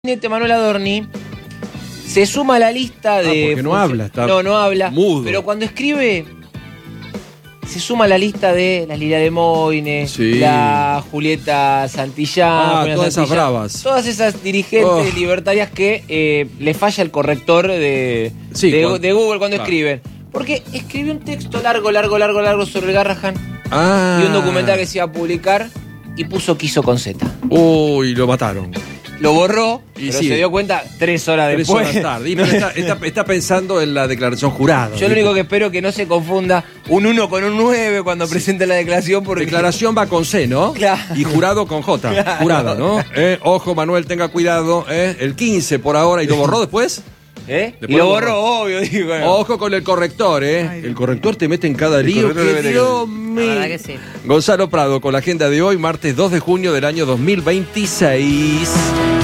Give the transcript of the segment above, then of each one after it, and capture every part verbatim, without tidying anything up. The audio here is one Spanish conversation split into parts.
Manuel Adorni se suma a la lista de... Ah, porque no habla, está No, no habla. mudo. Pero cuando escribe, se suma a la lista de la Lilia de Moine, Sí. la Julieta Santillán. Ah, Julieta todas esas Santillán, bravas. Todas esas dirigentes Oh. libertarias que eh, le falla el corrector de, Sí, de, cuando- de Google cuando claro. escriben. Porque escribió un texto largo, largo, largo, largo sobre el Garrahan Ah. y un documental que se iba a publicar y puso quiso con Z. Uy, lo mataron. Lo borró, Y pero sí. se dio cuenta tres horas Tres después. horas tarde. Y pero está, está- está pensando en la declaración jurada. Yo lo único que espero es que no se confunda un uno con un nueve cuando presente la declaración. Porque... Declaración va con C, ¿no? Claro. Y jurado con J. Claro. Jurada, ¿no? Eh, ojo, Manuel, tenga cuidado. Eh, el quince por ahora. ¿Y lo borró después? ¿Eh? Después Y lo lo borró, borró. obvio, digo. Bueno. Ojo con el corrector, ¿eh? Ay, el corrector te mete en cada El lío. corrector que te mete en Dios el- mío. La verdad que sí. Gonzalo Prado con la agenda de hoy, martes dos de junio del año dos mil veintiséis.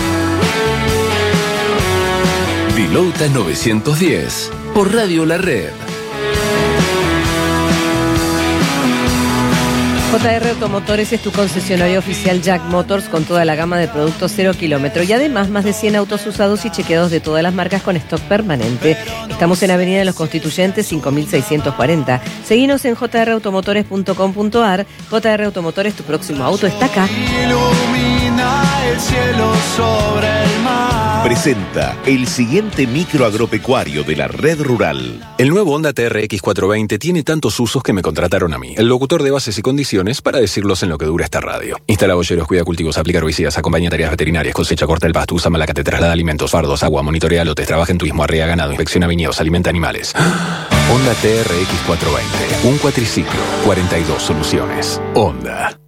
Vilauta novecientos diez, por Radio La Red. J R Automotores es tu concesionario oficial Jack Motors con toda la gama de productos cero kilómetro y además más de cien autos usados y chequeados de todas las marcas con stock permanente. Estamos en Avenida de los Constituyentes cinco mil seiscientos cuarenta. Seguinos en j r automotores punto com punto a r. J R Automotores, tu próximo auto está acá. Ilumina el cielo sobre el mar. Presenta el siguiente micro agropecuario de la red rural. El nuevo Honda T R X cuatrocientos veinte tiene tantos usos que me contrataron a mí, el locutor de bases y condiciones, para decirlos en lo que dura esta radio. Instala boyeros, cuida cultivos, aplica herbicidas, acompaña tareas veterinarias, cosecha, corta el pasto, usa malacate, traslada alimentos, fardos, agua, monitorea lotes, trabaja en turismo, arrea ganado, inspecciona viñedos, alimenta animales. Honda T R X cuatrocientos veinte, un cuatriciclo, cuarenta y dos soluciones. Honda.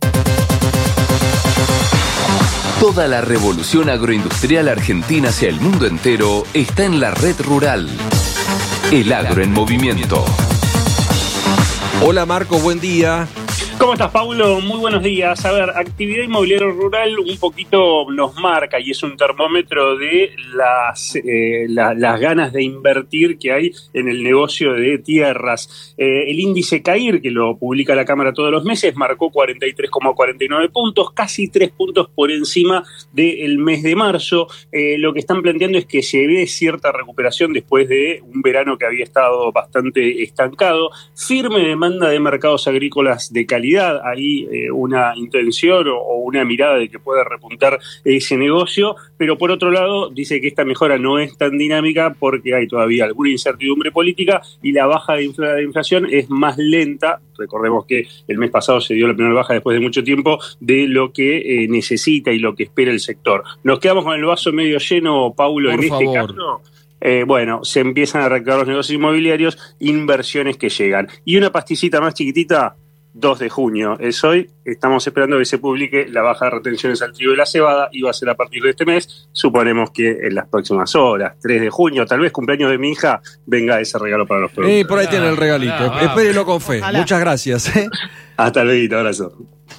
Toda la revolución agroindustrial argentina hacia el mundo entero está en la red rural. El agro en movimiento. Hola Marco, buen día. ¿Cómo estás, Paulo? Muy buenos días. A ver, actividad inmobiliaria rural un poquito nos marca y es un termómetro de las, eh, la, las ganas de invertir que hay en el negocio de tierras. Eh, el índice CAIR, que lo publica la Cámara todos los meses, marcó cuarenta y tres coma cuarenta y nueve puntos, casi tres puntos por encima del mes de marzo. Eh, lo que están planteando es que se ve cierta recuperación después de un verano que había estado bastante estancado. Firme demanda de mercados agrícolas de calidad. Hay eh, una intención o, o una mirada de que puede repuntar ese negocio, pero por otro lado dice que esta mejora no es tan dinámica porque hay todavía alguna incertidumbre política y la baja de, infla, de inflación es más lenta. Recordemos que el mes pasado se dio la primera baja después de mucho tiempo de lo que eh, necesita y lo que espera el sector. Nos quedamos con el vaso medio lleno, Paulo, Por en favor. este caso. Eh, bueno, se empiezan a reactivar los negocios inmobiliarios, inversiones que llegan. Y una pastillita más chiquitita, dos de junio es hoy, estamos esperando que se publique la baja de retenciones al trigo y la cebada, y va a ser a partir de este mes, suponemos que en las próximas horas, tres de junio, tal vez cumpleaños de mi hija, venga ese regalo para los productores. Eh, por ahí tiene el regalito. Ojalá, vamos. Espérelo con fe. Ojalá. Muchas gracias. ¿eh? Hasta luego, abrazo.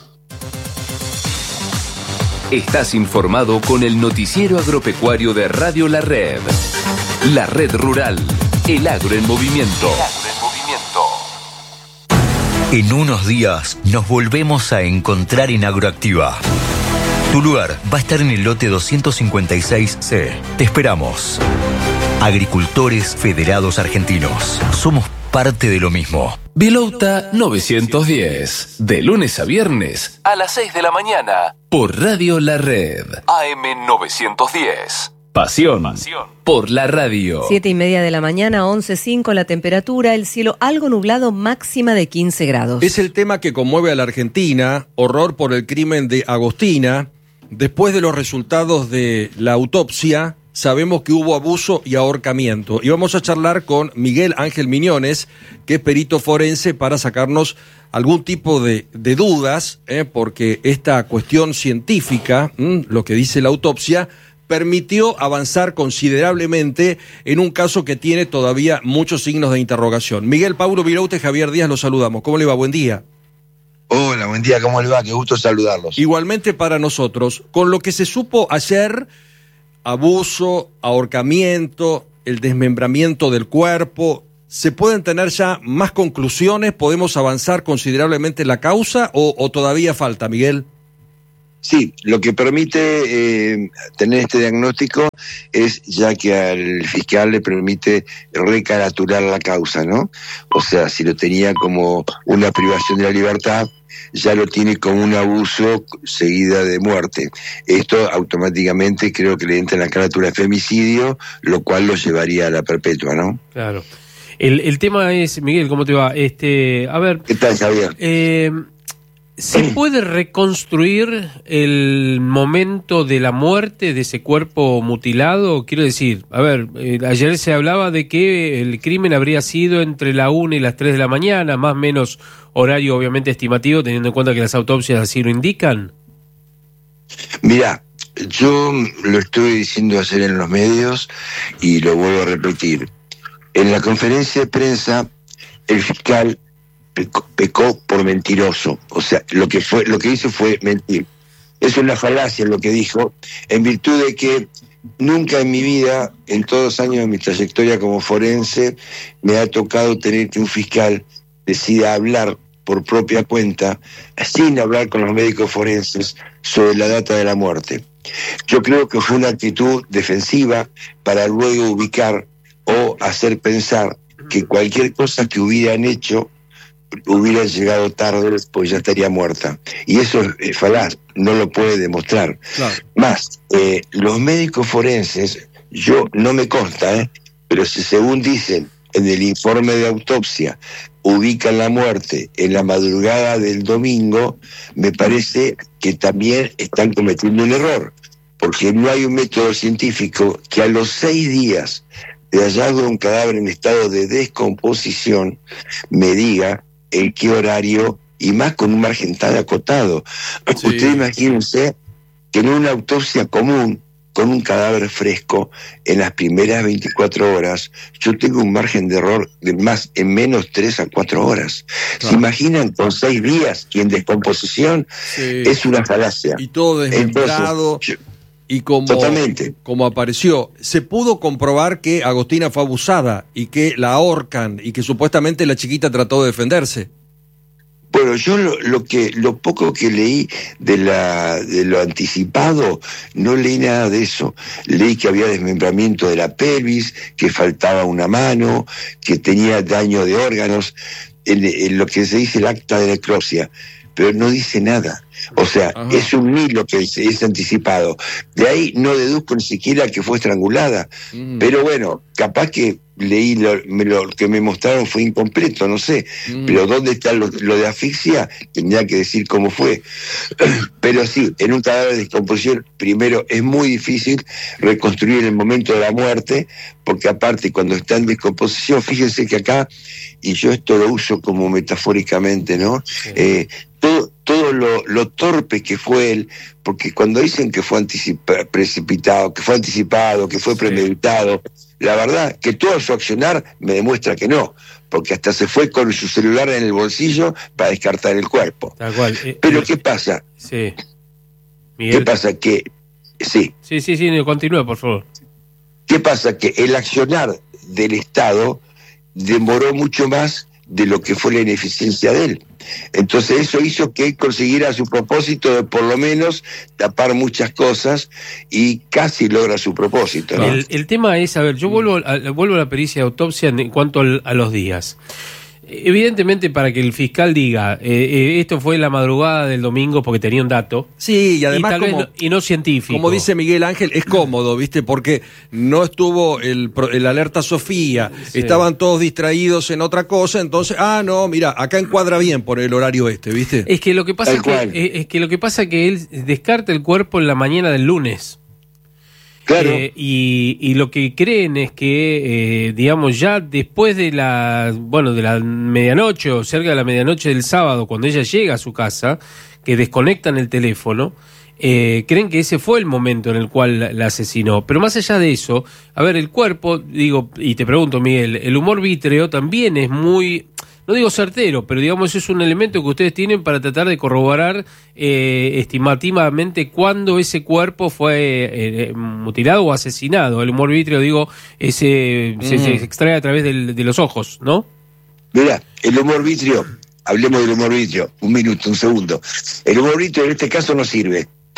Estás informado con el noticiero agropecuario de Radio La Red. La red rural. El agro en movimiento. En unos días nos volvemos a encontrar en Agroactiva. Tu lugar va a estar en el lote doscientos cincuenta y seis C. Te esperamos. Agricultores Federados Argentinos. Somos parte de lo mismo. Vilauta novecientos diez. De lunes a viernes a las seis de la mañana. Por Radio La Red. A M novecientos diez. Pasión. Por la radio. Siete y media de la mañana, once cinco la temperatura, el cielo algo nublado, máxima de quince grados. Es el tema que conmueve a la Argentina, horror por el crimen de Agostina. Después de los resultados de la autopsia, sabemos que hubo abuso y ahorcamiento. Y vamos a charlar con Miguel Ángel Miñones, que es perito forense, para sacarnos algún tipo de, de dudas, ¿eh? porque esta cuestión científica, ¿m? lo que dice la autopsia, permitió avanzar considerablemente en un caso que tiene todavía muchos signos de interrogación. Miguel, Paulo Vilauta y Javier Díaz, los saludamos. ¿Cómo le va? Buen día. Hola, buen día, ¿cómo le va? Qué gusto saludarlos. Igualmente para nosotros. Con lo que se supo ayer, abuso, ahorcamiento, el desmembramiento del cuerpo, ¿se pueden tener ya más conclusiones? ¿Podemos avanzar considerablemente en la causa o, o todavía falta, Miguel? Sí, lo que permite eh, tener este diagnóstico es ya que al fiscal le permite recaratular la causa, ¿no? O sea, si lo tenía como una privación de la libertad, ya lo tiene como un abuso seguida de muerte. Esto automáticamente creo que le entra en la carátula de femicidio, lo cual lo llevaría a la perpetua, ¿no? Claro. El, el tema es, Miguel, ¿cómo te va? Este, a ver... ¿Qué tal, Javier? Eh... ¿Se puede reconstruir el momento de la muerte de ese cuerpo mutilado? Quiero decir, a ver, eh, ayer se hablaba de que el crimen habría sido entre la una y las tres de la mañana, más o menos horario obviamente estimativo, teniendo en cuenta que las autopsias así lo indican. Mirá, yo lo estoy diciendo ayer en los medios y lo vuelvo a repetir. En la conferencia de prensa, el fiscal Pecó, pecó por mentiroso, o sea, lo que fue, lo que hizo fue mentir. Es una falacia lo que dijo, en virtud de que nunca en mi vida, en todos los años de mi trayectoria como forense, me ha tocado tener que un fiscal decida hablar por propia cuenta, sin hablar con los médicos forenses, sobre la data de la muerte. Yo creo que fue una actitud defensiva para luego ubicar o hacer pensar que cualquier cosa que hubieran hecho hubiera llegado tarde, pues ya estaría muerta. Y eso es falaz, no lo puede demostrar. Claro. Más, eh, los médicos forenses, yo no me consta, ¿eh? pero si según dicen en el informe de autopsia, ubican la muerte en la madrugada del domingo, me parece que también están cometiendo un error, porque no hay un método científico que a los seis días de hallazgo de un cadáver en estado de descomposición me diga en qué horario, y más con un margen tan acotado. Sí. Ustedes imagínense que en una autopsia común, con un cadáver fresco, en las primeras veinticuatro horas, yo tengo un margen de error de más en menos tres a cuatro horas. Claro. ¿Se imaginan con seis días y en descomposición? Sí. Es una falacia. Y todo desmembrado. Entonces, yo, Y como, Totalmente. como apareció, se pudo comprobar que Agostina fue abusada y que la ahorcan y que supuestamente la chiquita trató de defenderse. Bueno, yo lo, lo que lo poco que leí de la de lo anticipado, no leí nada de eso. Leí que había desmembramiento de la pelvis, que faltaba una mano, que tenía daño de órganos, en, en lo que se dice el acta de necropsia, pero no dice nada. O sea, Ajá. es un hilo que es, es anticipado. De ahí no deduzco ni siquiera que fue estrangulada. Mm. Pero bueno, capaz que leí lo, me, lo que me mostraron fue incompleto, no sé. Mm. Pero ¿dónde está lo, lo de asfixia? Tendría que decir cómo fue. Pero sí, en un cadáver de descomposición, primero, es muy difícil reconstruir el momento de la muerte, porque aparte, cuando está en descomposición, fíjense que acá, y yo esto lo uso como metafóricamente, ¿no? Sí. Eh, todo, todo lo, lo torpe que fue él, porque cuando dicen que fue anticipa, precipitado, que fue anticipado, que fue premeditado, la verdad que todo su accionar me demuestra que no, porque hasta se fue con su celular en el bolsillo para descartar el cuerpo. Tal cual. Eh, Pero eh, ¿qué pasa? Sí. Miguel. ¿Qué pasa? Que sí. Sí, sí, sí, continúa, por favor. ¿Qué pasa? Que el accionar del Estado demoró mucho más de lo que fue la ineficiencia de él. Entonces eso hizo que él consiguiera su propósito de por lo menos tapar muchas cosas y casi logra su propósito, ¿no? El, el tema es, a ver, yo vuelvo a, vuelvo a la pericia de autopsia en cuanto al, a los días. Evidentemente, para que el fiscal diga eh, eh, esto fue la madrugada del domingo porque tenía un dato. Sí, y además, y, tal como, vez no, y no científico. Como dice Miguel Ángel, es cómodo, ¿viste? Porque no estuvo el, el alerta Sofía, sí. Estaban todos distraídos en otra cosa, entonces, ah, no, mira, acá encuadra bien por el horario este, ¿viste? Es que lo que pasa es que, es que lo que pasa es que él descarta el cuerpo en la mañana del lunes. Claro. Eh, y, y lo que creen es que, eh, digamos, ya después de la, bueno, de la medianoche o cerca de la medianoche del sábado, cuando ella llega a su casa, que desconectan el teléfono, eh, creen que ese fue el momento en el cual la, la asesinó. Pero más allá de eso, a ver, el cuerpo, digo, y te pregunto, Miguel, el humor vítreo también es muy... No digo certero, pero digamos es un elemento que ustedes tienen para tratar de corroborar eh, estimativamente cuándo ese cuerpo fue eh, mutilado o asesinado. El humor vítreo, digo, ese, mm. se, se extrae a través del, de los ojos, ¿no? Mira, el humor vítreo, hablemos del humor vítreo, un minuto, un segundo. El humor vítreo en este caso no sirve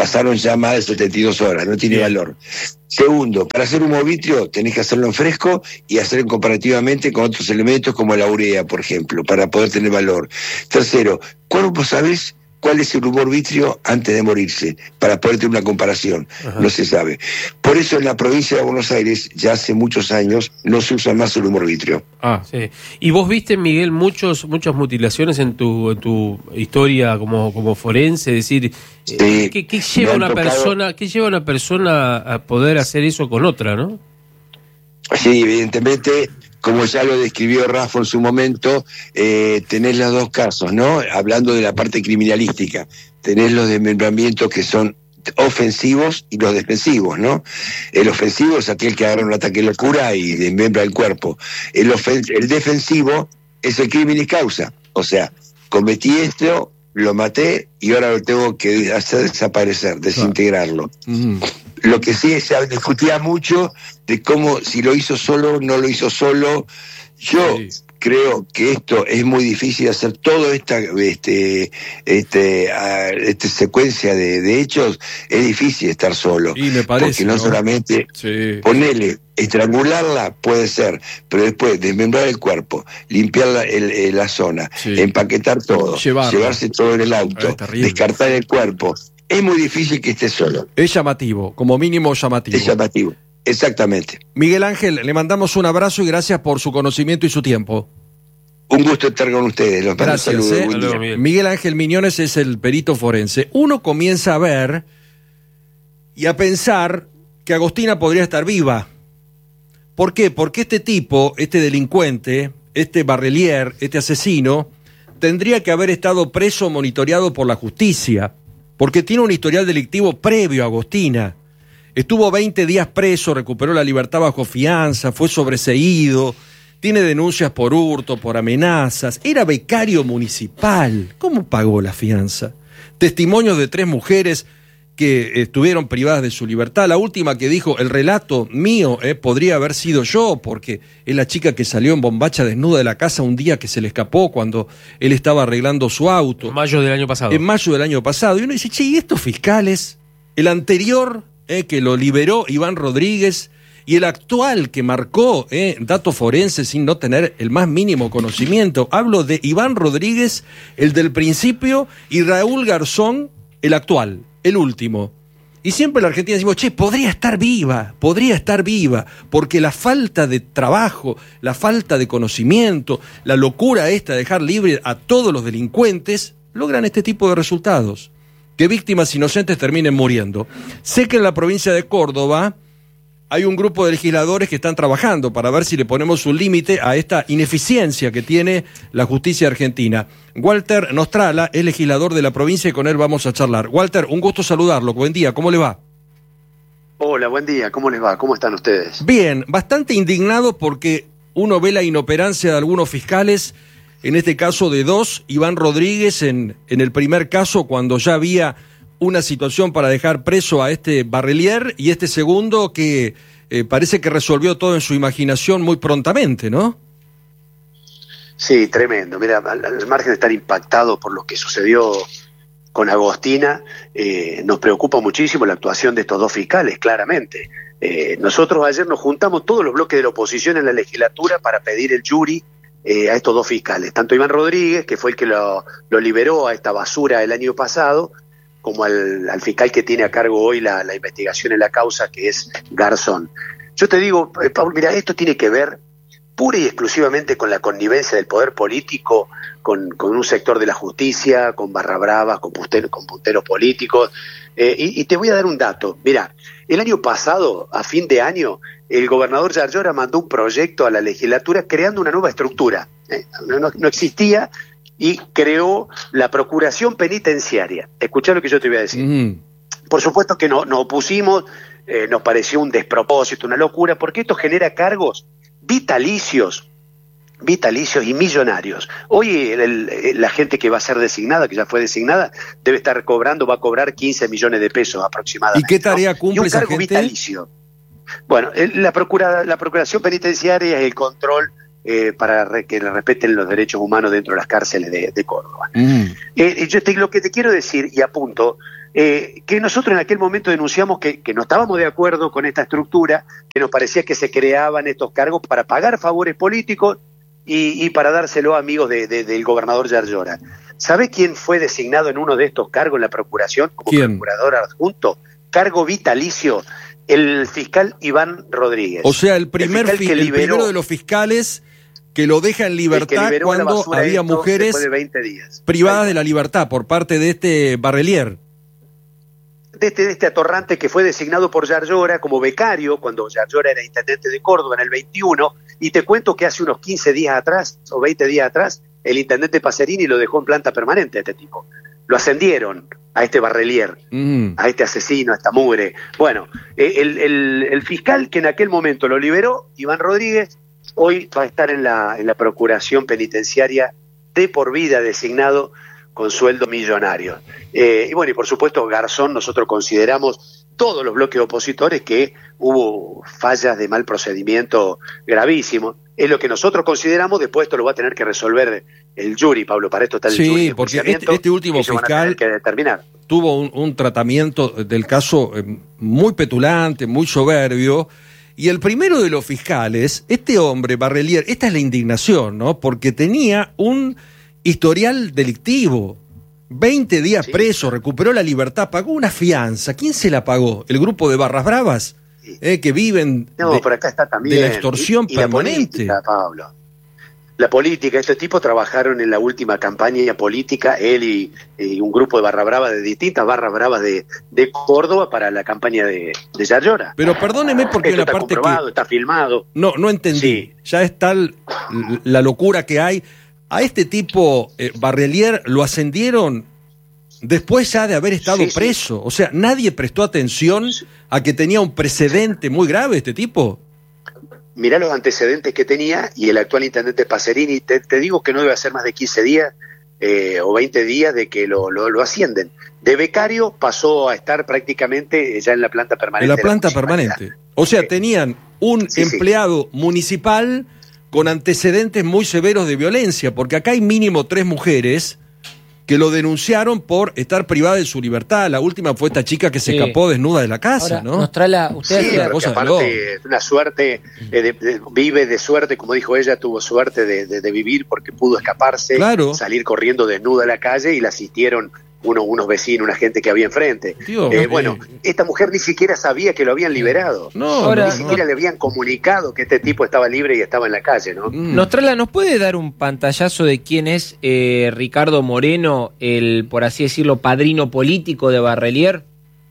pasaron ya más de setenta y dos horas, no tiene Bien. valor. Segundo, para hacer humo vitrio tenés que hacerlo en fresco y hacerlo comparativamente con otros elementos como la urea, por ejemplo, para poder tener valor. Tercero, ¿cuándo vos sabés cuál es el humor vitrio antes de morirse? Para poder tener una comparación. Ajá. No se sabe. Por eso en la provincia de Buenos Aires, ya hace muchos años, no se usa más el humor vitrio. Ah, Sí. Y vos viste, Miguel, muchos, muchas mutilaciones en tu, en tu historia como, como forense, es decir, Sí, eh, ¿qué, qué lleva me han una tocado- persona, qué lleva una persona a poder hacer eso con otra, ¿no? Sí, evidentemente, como ya lo describió Rafa en su momento, eh, tenés los dos casos, ¿no? Hablando de la parte criminalística, tenés los desmembramientos que son ofensivos y los defensivos, ¿no? El ofensivo es aquel que agarra un ataque de locura y desmembra el cuerpo. El, ofen- el defensivo es el crimen y causa. O sea, cometí esto, lo maté y ahora lo tengo que hacer desaparecer, desintegrarlo. mm, Lo que sí se discutía mucho de cómo, si lo hizo solo, no lo hizo solo. Yo Sí. creo que esto es muy difícil hacer toda esta este, este, ah, esta secuencia de, de hechos, es difícil estar solo. y me parece. porque no, solamente Sí. ponele, estrangularla puede ser, pero después desmembrar el cuerpo, limpiar la, el- el- la zona, Sí. empaquetar todo, Llevarla. llevarse todo en el Ah, auto, es terrible. descartar el cuerpo. Es muy difícil que esté solo. Es llamativo, como mínimo llamativo. Es llamativo. Exactamente. Miguel Ángel, le mandamos un abrazo y gracias por su conocimiento y su tiempo. Un gusto estar con ustedes. Los mando Gracias. saludos. ¿eh? Buen día. Miguel. Miguel Ángel Miñones es el perito forense. Uno comienza a ver y a pensar que Agostina podría estar viva. ¿Por qué? Porque este tipo, este delincuente, este barrelier, este asesino, tendría que haber estado preso o monitoreado por la justicia, porque tiene un historial delictivo previo a Agostina. Estuvo veinte días preso, recuperó la libertad bajo fianza, fue sobreseído, tiene denuncias por hurto, por amenazas, era becario municipal. ¿Cómo pagó la fianza? Testimonios de tres mujeres que estuvieron privadas de su libertad. La última que dijo, el relato mío eh, podría haber sido yo, porque es la chica que salió en bombacha desnuda de la casa un día que se le escapó cuando él estaba arreglando su auto. En mayo del año pasado. En mayo del año pasado. Y uno dice, che, ¿y estos fiscales? El anterior, eh, que lo liberó Iván Rodríguez, y el actual que marcó eh, datos forenses sin no tener el más mínimo conocimiento. Hablo de Iván Rodríguez, el del principio, y Raúl Garzón, el actual, el último. Y siempre en la Argentina decimos, che, podría estar viva, podría estar viva, porque la falta de trabajo, la falta de conocimiento, la locura esta de dejar libre a todos los delincuentes, logran este tipo de resultados. Que víctimas inocentes terminen muriendo. Sé que en la provincia de Córdoba hay un grupo de legisladores que están trabajando para ver si le ponemos un límite a esta ineficiencia que tiene la justicia argentina. Walter Nostrala es legislador de la provincia y con él vamos a charlar. Walter, un gusto saludarlo. Buen día, ¿cómo le va? Hola, buen día, ¿cómo les va? ¿Cómo están ustedes? Bien, bastante indignado porque uno ve la inoperancia de algunos fiscales, en este caso de dos, Iván Rodríguez en, en el primer caso cuando ya había una situación para dejar preso a este barrelier, y este segundo que eh, parece que resolvió todo en su imaginación muy prontamente, ¿no? Sí, tremendo. Mira, al, al margen de estar impactado por lo que sucedió con Agostina, eh, nos preocupa muchísimo la actuación de estos dos fiscales, claramente. Eh, nosotros ayer nos juntamos todos los bloques de la oposición en la legislatura para pedir el jury eh, a estos dos fiscales, tanto Iván Rodríguez, que fue el que lo, lo liberó a esta basura el año pasado, como al, al fiscal que tiene a cargo hoy la, la investigación en la causa, que es Garzón. Yo te digo, eh, Pablo, mira, esto tiene que ver pura y exclusivamente con la connivencia del poder político, con, con un sector de la justicia, con barra bravas, con, punteros, con punteros políticos. Eh, y, y te voy a dar un dato. Mira, el año pasado, a fin de año, el gobernador Yarlora mandó un proyecto a la legislatura creando una nueva estructura. Eh, no, no, no existía, y creó la Procuración Penitenciaria. Escuchá lo que yo te voy a decir. Mm. Por supuesto que no, nos opusimos, eh, nos pareció un despropósito, una locura, porque esto genera cargos vitalicios, vitalicios y millonarios. Hoy el, el, la gente que va a ser designada, que ya fue designada, debe estar cobrando, va a cobrar quince millones de pesos aproximadamente. ¿Y qué tarea ¿no? cumple y un esa cargo gente? vitalicio. Bueno, el, la, procura, la Procuración Penitenciaria es el control eh, para re, que le respeten los derechos humanos dentro de las cárceles de, de Córdoba. Mm. Eh, yo te, lo que te quiero decir, y apunto, eh, que nosotros en aquel momento denunciamos que, que no estábamos de acuerdo con esta estructura, que nos parecía que se creaban estos cargos para pagar favores políticos y, y para dárselo a amigos de, de, del gobernador Yarlora. ¿Sabe quién fue designado en uno de estos cargos en la Procuración como ¿Quién? procurador adjunto? Cargo vitalicio, el fiscal Iván Rodríguez. O sea, el primer el, fi- que el liberó, primero de los fiscales que lo deja en el que libertad liberó a la cuando basura había esto mujeres después de veinte días. privadas de la libertad por parte de este Barrelier. De este, de este atorrante que fue designado por Yarlora como becario cuando Yarlora era intendente de Córdoba en el veintiuno, y te cuento que hace unos quince días atrás o veinte días atrás el intendente Pacerini lo dejó en planta permanente a este tipo. Lo ascendieron a este Barrelier, Mm. a este asesino, a esta mugre. Bueno, el, el, el fiscal que en aquel momento lo liberó, Iván Rodríguez, hoy va a estar en la, en la Procuración Penitenciaria de por vida designado con sueldo millonario. Eh, y bueno, y por supuesto Garzón, nosotros consideramos, todos los bloques opositores, que hubo fallas de mal procedimiento gravísimos. Es lo que nosotros consideramos, después esto lo va a tener que resolver el jury, Pablo, para esto está el Sí, jury. de porque enjuiciamiento, este- este último ellos van a fiscal- tener que determinar. Tuvo un, un tratamiento del caso eh, muy petulante, muy soberbio. Y el primero de los fiscales, este hombre, Barrelier, esta es la indignación, ¿no? Porque tenía un historial delictivo. veinte días Sí. preso, recuperó la libertad, pagó una fianza. ¿Quién se la pagó? ¿El grupo de Barras Bravas? Sí. Eh, que viven No, de, por acá está también. de la extorsión y, y la permanente. política, Pablo. La política, estos tipos trabajaron en la última campaña política, él y, y un grupo de barra brava, de distintas barras bravas de, de Córdoba para la campaña de, de Yarlora. Pero perdóneme porque hay Esto una está parte comprobado, que está filmado. no, no entendí. Sí. Ya es tal la locura que hay. A este tipo, eh, Barrelier, lo ascendieron después ya de haber estado Sí, sí. preso. O sea, nadie prestó atención a que tenía un precedente muy grave este tipo. Mirá los antecedentes que tenía y el actual intendente Pacerini, te, te digo que no debe hacer más de quince días eh, o veinte días de que lo, lo, lo ascienden. De becario pasó a estar prácticamente ya en la planta permanente. En la de planta municipalidad. permanente. O sea, Sí. tenían un Sí, sí. empleado municipal con antecedentes muy severos de violencia, porque acá hay mínimo tres mujeres que lo denunciaron por estar privada de su libertad. La última fue esta chica que se Sí. escapó desnuda de la casa, Ahora, ¿no? Nostrala, usted Sí, hacía- pero que cosa de aparte una suerte, eh, de- de- vive de suerte, como dijo ella, tuvo suerte de, de- de vivir porque pudo escaparse, Claro. salir corriendo desnuda a la calle y la asistieron uno, unos vecinos, una gente que había enfrente. Dios, Eh, eh. bueno, esta mujer ni siquiera sabía que lo habían liberado. No, Ahora- Ni no, siquiera le habían comunicado que este tipo estaba libre y estaba en la calle, ¿no? Mm. Nostrala, ¿nos puede dar un pantallazo de quién es eh, Ricardo Moreno, el, por así decirlo, padrino político de Barrelier?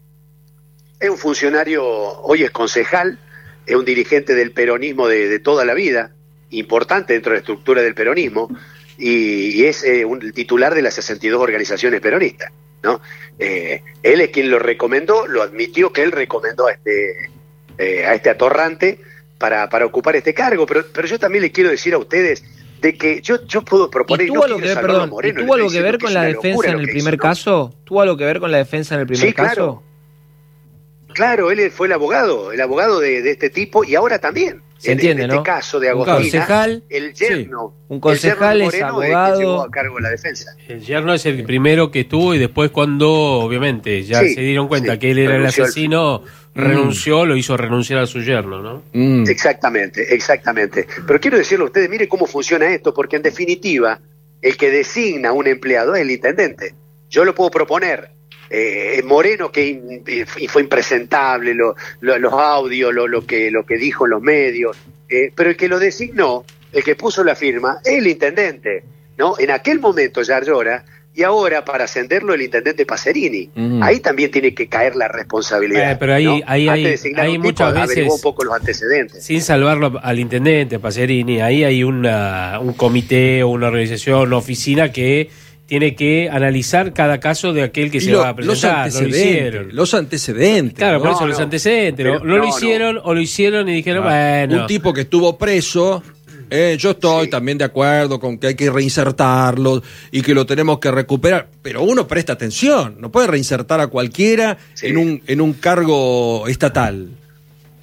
Es un funcionario, hoy es concejal, es un dirigente del peronismo de, de toda la vida, importante dentro de la estructura del peronismo, y, y es eh, un titular de las sesenta y dos organizaciones peronistas, ¿no? Eh, él es quien lo recomendó, lo admitió que él recomendó a este, eh, a este atorrante para, para ocupar este cargo, pero, pero yo también le quiero decir a ustedes de que yo, yo puedo proponer... ¿Y y tuvo no algo que quiero ver, salvarlo a perdón, ¿y Moreno, tuvo le algo estoy que ver diciendo con es la una defensa locura en lo el que primer hizo, ¿no? caso? ¿Tuvo algo que ver con la defensa en el primer Sí, caso? claro. Claro, él fue el abogado, el abogado de, de este tipo y ahora también. Se en, entiende, en este ¿no? caso de Un Agostina, concejal, el yerno, un concejal el es yerno de Moreno abogado. que llevó a cargo la defensa. El yerno es el primero que estuvo y después cuando, obviamente, ya Sí, se dieron cuenta sí, que él era el renunció al asesino, renunció, lo hizo renunciar a su yerno, ¿no? Mm. Exactamente, exactamente. Pero quiero decirle a ustedes, mire cómo funciona esto, porque en definitiva, el que designa a un empleado es el intendente. Yo lo puedo proponer. Eh, Moreno, que in, y fue impresentable, lo, lo, los audios, lo, lo, que, lo que dijo en los medios, eh, pero el que lo designó, el que puso la firma, es el intendente, ¿no? En aquel momento Yarlora, y ahora para ascenderlo el intendente Pacerini. Mm. Ahí también tiene que caer la responsabilidad. Eh, pero ahí- ¿no? ahí Antes hay- de designar hay un tipo, muchas veces- averiguó un poco los antecedentes. Sin salvarlo al intendente Pacerini, ahí hay una, un comité o una organización, una oficina que tiene que analizar cada caso de aquel que Y se lo- va a los presentar. No lo antecedentes, hicieron. los antecedentes. Claro, ¿no? por eso No, los no. antecedentes. Pero no, no lo no, hicieron o lo hicieron y dijeron, Ah, bueno. un tipo que estuvo preso, eh, yo estoy Sí. también de acuerdo con que hay que reinsertarlo y que lo tenemos que recuperar, pero uno presta atención, no puede reinsertar a cualquiera Sí. en un en un cargo estatal.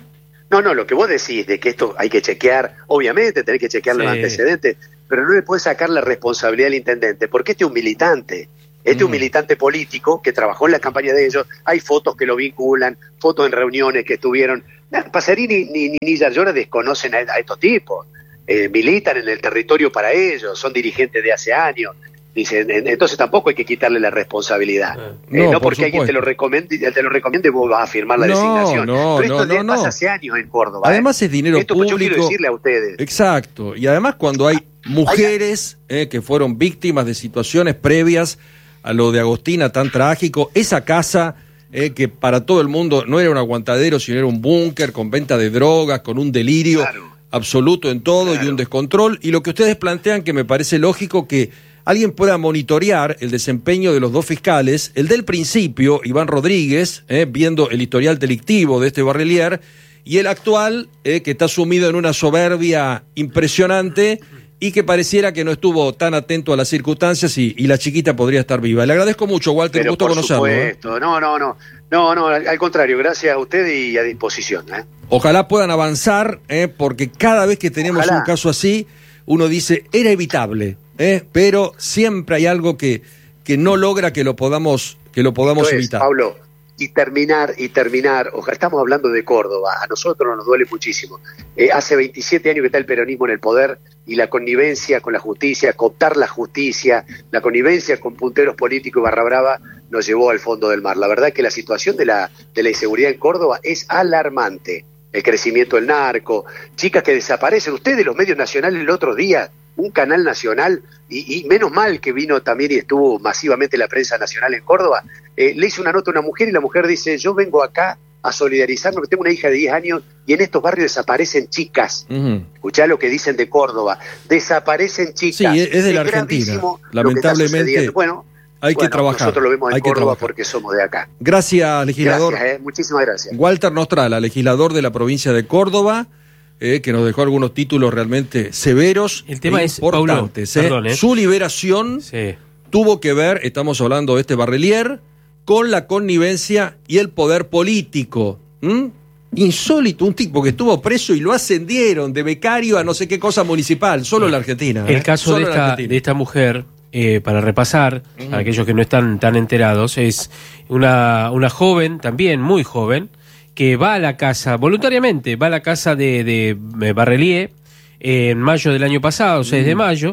No, no, lo que vos decís de que esto hay que chequear, obviamente tenés que chequear sí. los antecedentes, pero no le puedes sacar la responsabilidad al intendente, porque este es un militante. Este es mm. un militante político que trabajó en la campaña de ellos, hay fotos que lo vinculan, fotos en reuniones que estuvieron. Pacerini ni, ni, ni Yarlora desconocen a, a estos tipos, eh, militan en el territorio para ellos, son dirigentes de hace años. Dicen, entonces tampoco hay que quitarle la responsabilidad. No, eh, no por porque supuesto. alguien te lo recomiende, te lo recomiende vos vas a firmar la no, designación. No, Pero esto no, no, pasa no. hace años en Córdoba. Además eh. es dinero esto público. Yo quiero decirle a ustedes. Exacto. Y además cuando hay mujeres eh, que fueron víctimas de situaciones previas a lo de Agostina tan trágico, esa casa eh, que para todo el mundo no era un aguantadero, sino era un búnker con venta de drogas, con un delirio claro. absoluto en todo claro. y un descontrol. Y lo que ustedes plantean, que me parece lógico que alguien pueda monitorear el desempeño de los dos fiscales, el del principio, Iván Rodríguez, eh, viendo el historial delictivo de este Barrelier, y el actual, eh, que está sumido en una soberbia impresionante y que pareciera que no estuvo tan atento a las circunstancias y, y la chiquita podría estar viva. Le agradezco mucho, Walter, un gusto por conocerlo. Supuesto. ¿eh? No, no, no, no, no, al contrario, gracias a usted y a disposición. ¿eh? Ojalá puedan avanzar, eh, porque cada vez que tenemos Ojalá. un caso así, uno dice, era evitable. ¿Eh? Pero siempre hay algo que, que no logra que lo podamos, que lo podamos Entonces, evitar. Pablo, y terminar, y terminar, ojalá, estamos hablando de Córdoba, a nosotros nos duele muchísimo. Eh, hace veintisiete años que está el peronismo en el poder y la connivencia con la justicia, cooptar la justicia, la connivencia con punteros políticos barra brava nos llevó al fondo del mar. La verdad que la situación de la, de la inseguridad en Córdoba es alarmante. El crecimiento del narco, chicas que desaparecen. Ustedes, los medios nacionales, el otro día, un canal nacional, y, y menos mal que vino también y estuvo masivamente la prensa nacional en Córdoba, eh, le hizo una nota a una mujer y la mujer dice, yo vengo acá a solidarizarme, porque tengo una hija de diez años y en estos barrios desaparecen chicas. Uh-huh. Escuchá lo que dicen de Córdoba, desaparecen chicas. Sí, es de la Argentina, lamentablemente. Bueno, hay bueno, que trabajar. Nosotros lo vemos en hay Córdoba porque somos de acá. Gracias, legislador. Gracias, eh, muchísimas gracias. Walter Nostrala, legislador de la provincia de Córdoba, Eh, que nos dejó algunos títulos realmente severos. El tema e es, importantes. Paulo, eh. perdón, ¿eh? Su liberación sí. tuvo que ver, estamos hablando de este Barrelier, con la connivencia y el poder político. ¿Mm? Insólito, un tipo que estuvo preso y lo ascendieron de becario a no sé qué cosa municipal, solo en la Argentina. El ¿eh? caso de esta, de esta mujer, eh, para repasar, uh-huh. para aquellos que no están tan enterados, es una, una joven, también muy joven, que va a la casa, voluntariamente, va a la casa de, de Barrelier eh, en mayo del año pasado, seis de mayo,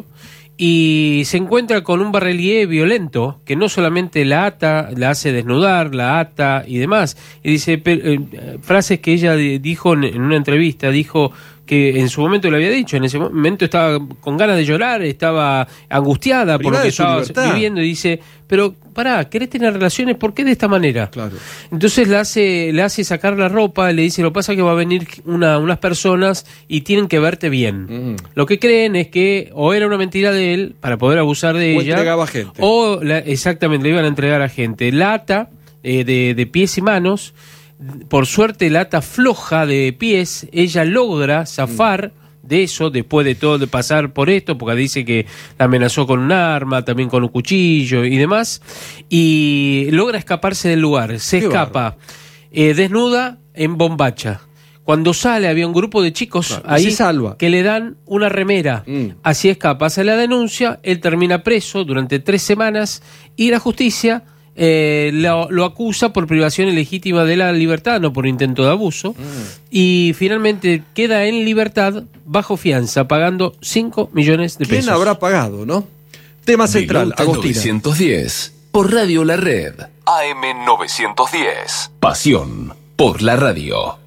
y se encuentra con un Barrelier violento, que no solamente la ata, la hace desnudar, la ata y demás. Y dice, eh, frases que ella dijo en, en una entrevista, dijo que en su momento le había dicho, en ese momento estaba con ganas de llorar, estaba angustiada por lo que estaba viviendo, y dice, pero pará, ¿querés tener relaciones? ¿Por qué de esta manera? Claro. Entonces le hace, le hace sacar la ropa, le dice, lo que pasa es que va a venir una, unas personas y tienen que verte bien. Mm. Lo que creen es que o era una mentira de él para poder abusar de o ella, entregaba gente. o la, exactamente, le iban a entregar a gente. La ata eh, de, de pies y manos. Por suerte la ata floja de pies, ella logra zafar mm. de eso, después de todo de pasar por esto, porque dice que la amenazó con un arma, también con un cuchillo y demás, y logra escaparse del lugar, se Qué escapa, eh, desnuda en bombacha. Cuando sale había un grupo de chicos claro, ahí salva. que le dan una remera, mm. así escapa, hace la denuncia, él termina preso durante tres semanas y la justicia Eh, lo, lo acusa por privación ilegítima de la libertad, no por intento de abuso, mm. y finalmente queda en libertad bajo fianza, pagando cinco millones de pesos. ¿Quién habrá pagado, no? Tema central, Agostina. novecientos diez, por Radio La Red. A M novecientos diez. Pasión por la radio.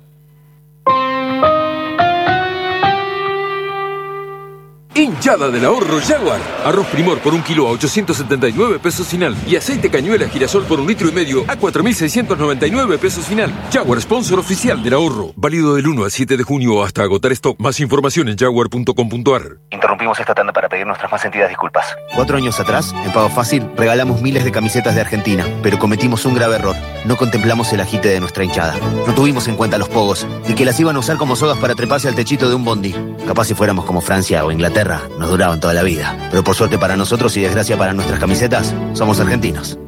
Hinchada del ahorro Jaguar. Arroz Primor por un kilo a ochocientos setenta y nueve pesos final. Y aceite cañuela girasol por un litro y medio a cuatro mil seiscientos noventa y nueve pesos final. Jaguar, sponsor oficial del ahorro. Válido del uno al siete de junio hasta agotar stock. Más información en jaguar punto com punto a r. Interrumpimos esta tanda para pedir nuestras más sentidas disculpas. Cuatro años atrás, en Pago Fácil, regalamos miles de camisetas de Argentina, pero cometimos un grave error. No contemplamos el agite de nuestra hinchada. No tuvimos en cuenta los pogos y que las iban a usar como sogas para treparse al techito de un bondi. Capaz si fuéramos como Francia o Inglaterra, nos duraban toda la vida. Pero por suerte para nosotros y desgracia para nuestras camisetas, somos argentinos.